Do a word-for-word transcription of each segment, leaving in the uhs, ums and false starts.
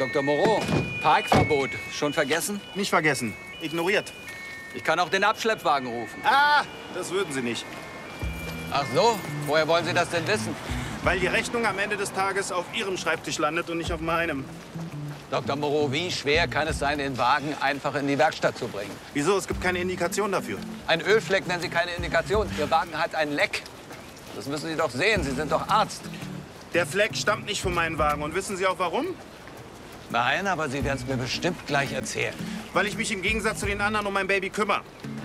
Doktor Moreau, Parkverbot. Schon vergessen? Nicht vergessen. Ignoriert. Ich kann auch den Abschleppwagen rufen. Ah, das würden Sie nicht. Ach so? Woher wollen Sie das denn wissen? Weil die Rechnung am Ende des Tages auf Ihrem Schreibtisch landet und nicht auf meinem. Doktor Moreau, wie schwer kann es sein, den Wagen einfach in die Werkstatt zu bringen? Wieso? Es gibt keine Indikation dafür. Ein Ölfleck nennen Sie keine Indikation. Ihr Wagen hat ein Leck. Das müssen Sie doch sehen. Sie sind doch Arzt. Der Fleck stammt nicht von meinem Wagen. Und wissen Sie auch warum? Nein, aber Sie werden es mir bestimmt gleich erzählen. Weil ich mich im Gegensatz zu den anderen um mein Baby kümmere.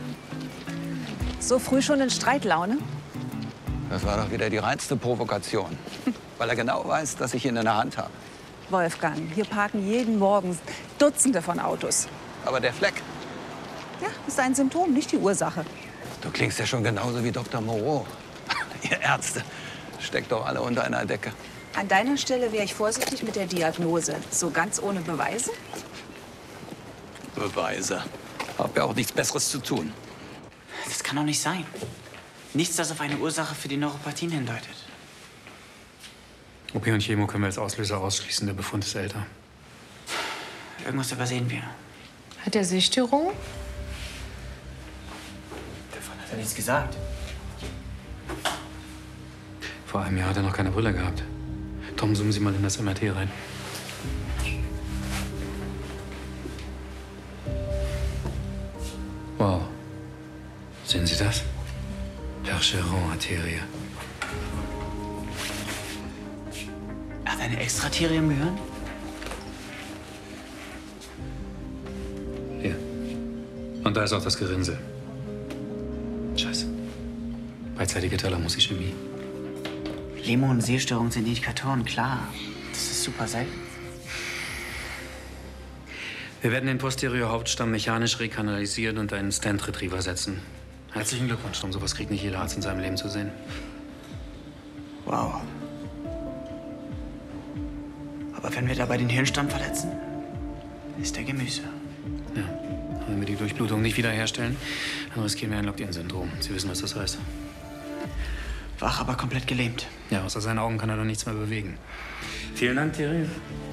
So früh schon in Streitlaune? Das war doch wieder die reinste Provokation. Weil er genau weiß, dass ich ihn in der Hand habe. Wolfgang, hier parken jeden Morgen Dutzende von Autos. Aber der Fleck? Ja, ist ein Symptom, nicht die Ursache. Du klingst ja schon genauso wie Doktor Moreau. Ihr Ärzte steckt doch alle unter einer Decke. An deiner Stelle wäre ich vorsichtig mit der Diagnose. So ganz ohne Beweise? Beweise. Hab ja auch nichts Besseres zu tun. Das kann doch nicht sein. Nichts, das auf eine Ursache für die Neuropathien hindeutet. O P und Chemo können wir als Auslöser ausschließen. Der Befund ist älter. Irgendwas übersehen wir. Hat er Sehstörungen? Davon hat er nichts gesagt. Vor einem Jahr hat er noch keine Brille gehabt. Tom, zoomen Sie mal in das M R T rein. Wow. Sehen Sie das? Percheron-Arterie. Er hat eine Extraarterie im Gehirn? Hier. Und da ist auch das Gerinnsel. Scheiße. Beidseitige Thalamus-Ischämie. Lähmung und Sehstörungen sind Indikatoren, klar. Das ist super selten. Wir werden den Posterior-Hauptstamm mechanisch rekanalisieren und einen Stent-Retriever setzen. Herzlichen Glückwunsch, Tom. Sowas kriegt nicht jeder Arzt in seinem Leben zu sehen. Wow. Aber wenn wir dabei den Hirnstamm verletzen, ist der Gemüse. Ja. Und wenn wir die Durchblutung nicht wiederherstellen, dann riskieren wir ein Locked-in-Syndrom. Sie wissen, was das heißt. Wach, aber komplett gelähmt. Ja, außer seinen Augen kann er doch nichts mehr bewegen. Vielen Dank, Thierry.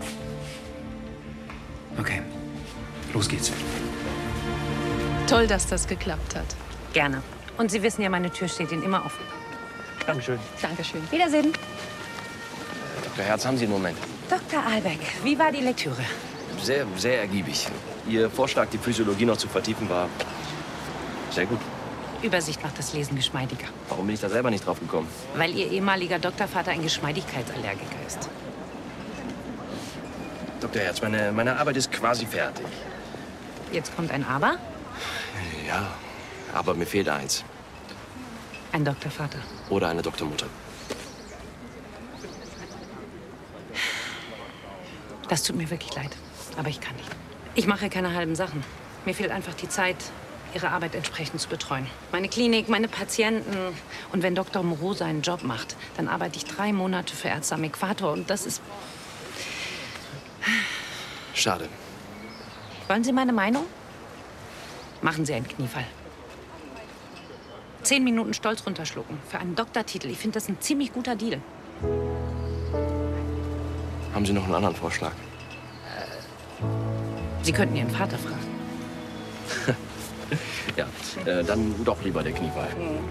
Okay, los geht's. Toll, dass das geklappt hat. Gerne. Und Sie wissen ja, meine Tür steht Ihnen immer offen. Dankeschön. Dankeschön. Wiedersehen. Doktor Herz, haben Sie einen Moment? Doktor Albeck, wie war die Lektüre? Sehr, sehr ergiebig. Ihr Vorschlag, die Physiologie noch zu vertiefen, war sehr gut. Übersicht macht das Lesen geschmeidiger. Warum bin ich da selber nicht drauf gekommen? Weil Ihr ehemaliger Doktorvater ein Geschmeidigkeitsallergiker ist. Doktor Herz, meine, meine Arbeit ist quasi fertig. Jetzt kommt ein Aber. Ja, aber mir fehlt eins. Ein Doktorvater. Oder eine Doktormutter. Das tut mir wirklich leid. Aber ich kann nicht. Ich mache keine halben Sachen. Mir fehlt einfach die Zeit, Ihre Arbeit entsprechend zu betreuen. Meine Klinik, meine Patienten. Und wenn Doktor Moreau seinen Job macht, dann arbeite ich drei Monate für Ärzte am Äquator. Und das ist... Schade. Wollen Sie meine Meinung? Machen Sie einen Kniefall. Zehn Minuten Stolz runterschlucken. Für einen Doktortitel. Ich finde das ein ziemlich guter Deal. Haben Sie noch einen anderen Vorschlag? Sie könnten Ihren Vater fragen. Ja, äh, dann doch lieber der Kniefall.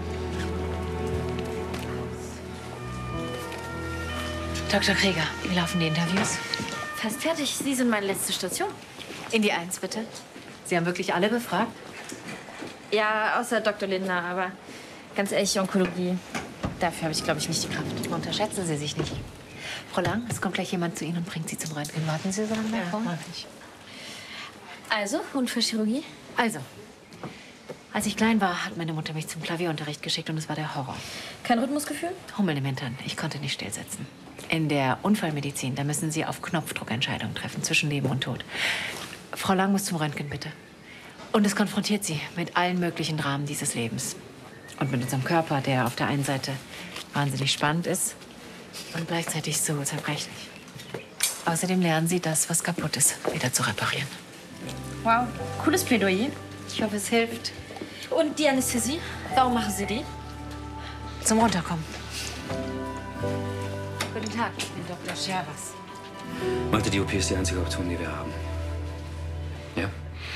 Doktor Krieger, wie laufen die Interviews? Fast fertig. Sie sind meine letzte Station. In die Eins, bitte. Sie haben wirklich alle befragt? Ja, außer Doktor Lindner, aber ganz ehrlich, Onkologie, dafür habe ich, glaube ich, nicht die Kraft. Unterschätzen Sie sich nicht. Frau Lang, es kommt gleich jemand zu Ihnen und bringt Sie zum Röntgen. Warten Sie so lange Ja, davor? mach ich. Also, Unfallchirurgie? Also, als ich klein war, hat meine Mutter mich zum Klavierunterricht geschickt und es war der Horror. Kein Rhythmusgefühl? Hummeln im Hintern. Ich konnte nicht stillsitzen. In der Unfallmedizin, da müssen Sie auf Knopfdruck Entscheidungen treffen zwischen Leben und Tod. Frau Lang muss zum Röntgen, bitte. Und es konfrontiert Sie mit allen möglichen Dramen dieses Lebens. Und mit unserem Körper, der auf der einen Seite wahnsinnig spannend ist und gleichzeitig so zerbrechlich. Außerdem lernen Sie das, was kaputt ist, wieder zu reparieren. Wow, cooles Plädoyer. Ich hoffe, es hilft. Und die Anästhesie? Warum machen Sie die? Zum Runterkommen. Guten Tag, ich bin Doktor Schervas. Malte, die O P ist die einzige Option, die wir haben. Ja?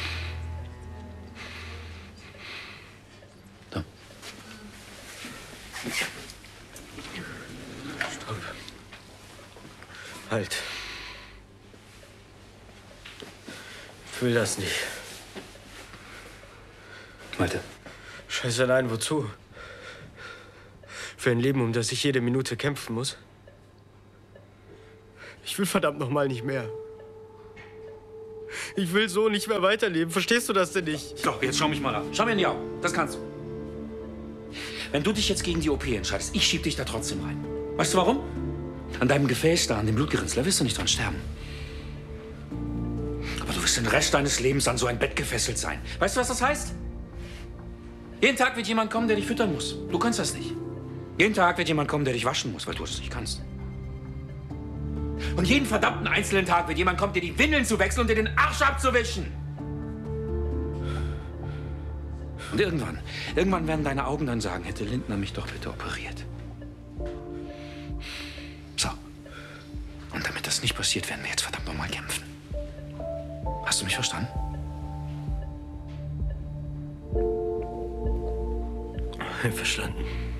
So. Stopp. Halt. Ich will das nicht. Malte. Scheiße, nein, wozu? Für ein Leben, um das ich jede Minute kämpfen muss? Ich will verdammt noch mal nicht mehr. Ich will so nicht mehr weiterleben. Verstehst du das denn nicht? Doch, jetzt schau mich mal an. Schau mir in die Augen. Das kannst du. Wenn du dich jetzt gegen die O P entscheidest, ich schieb dich da trotzdem rein. Weißt du warum? An deinem Gefäß da, an dem Blutgerinnsel, da wirst du nicht dran sterben. Aber du wirst den Rest deines Lebens an so ein Bett gefesselt sein. Weißt du, was das heißt? Jeden Tag wird jemand kommen, der dich füttern muss. Du kannst das nicht. Jeden Tag wird jemand kommen, der dich waschen muss, weil du es nicht kannst. Und jeden verdammten einzelnen Tag wird jemand kommen, dir die Windeln zu wechseln und dir den Arsch abzuwischen. Und irgendwann, irgendwann werden deine Augen dann sagen, hätte Lindner mich doch bitte operiert. So. Und damit das nicht passiert, werden wir jetzt verdammt nochmal kämpfen. Hast du mich verstanden? Verstanden.